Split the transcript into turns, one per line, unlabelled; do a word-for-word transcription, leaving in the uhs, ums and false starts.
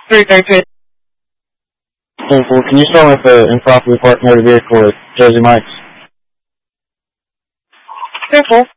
Three thirty.
ten four, can you start with the improperly parked motor vehicle at Jersey Mike's?
ten four.